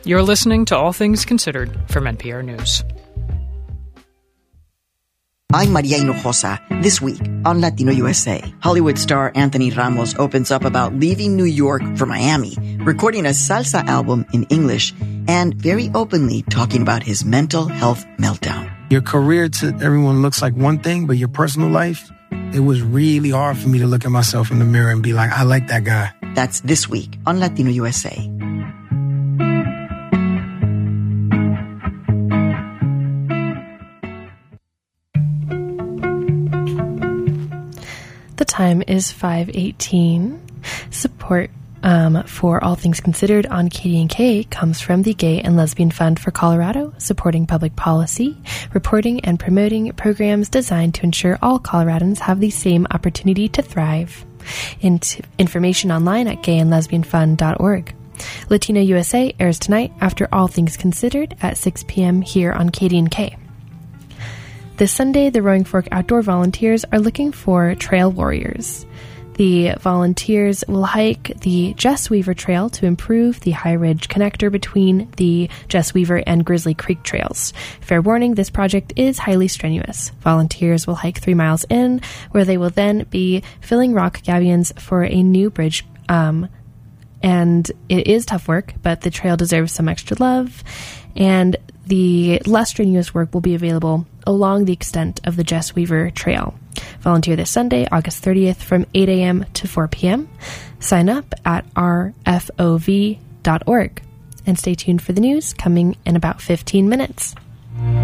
You're listening to All Things Considered from NPR News. I'm Maria Hinojosa. This week on Latino USA, Hollywood star Anthony Ramos opens up about leaving New York for Miami, recording a salsa album in English, and very openly talking about his mental health meltdown. Your career to everyone looks like one thing, but your personal life, it was really hard for me to look at myself in the mirror and be like, I like that guy. That's this week on Latino USA. The time is 5:18. Support for All Things Considered on KDNK comes from the Gay and Lesbian Fund for Colorado, supporting public policy, reporting, and promoting programs designed to ensure all Coloradans have the same opportunity to thrive. Information online at gayandlesbianfund.org. Latino USA airs tonight after All Things Considered at 6 p.m. here on KDNK. This Sunday, the Roaring Fork Outdoor Volunteers are looking for trail warriors. The volunteers will hike the Jess Weaver Trail to improve the High Ridge connector between the Jess Weaver and Grizzly Creek trails. Fair warning, this project is highly strenuous. Volunteers will hike 3 miles in, where they will then be filling rock gabions for a new bridge. And it is tough work, but the trail deserves some extra love. And the less strenuous work will be available along the extent of the Jess Weaver Trail. Volunteer this Sunday, August 30th from 8 a.m. to 4 p.m. Sign up at rfov.org. And stay tuned for the news coming in about 15 minutes.